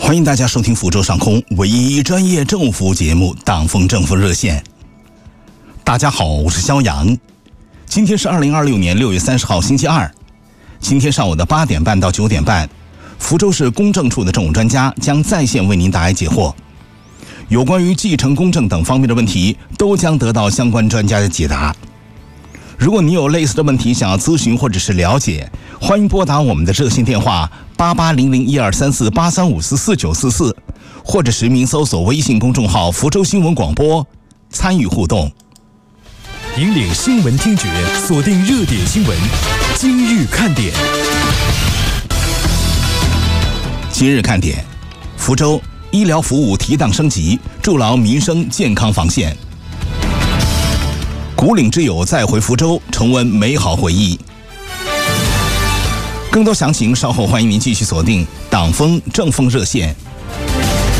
欢迎大家收听福州上空唯一专业政务服务节目《党风政风热线》。大家好，我是肖阳。今天是2026年6月30号星期二。今天上午的8点半到9点半，福州市公证处的政务专家将在线为您答疑解惑。有关于继承公证等方面的问题，都将得到相关专家的解答。如果你有类似的问题想要咨询或者是了解，欢迎拨打我们的热线电话8800123483544944，或者实名搜索微信公众号福州新闻广播，参与互动。 引领新闻听觉，锁定热点新闻，今日看点。 今日看点：福州医疗服务提档升级，筑牢民生健康防线。古岭之友再回福州，重温美好回忆。更多详情稍后欢迎您继续锁定党风政风热线。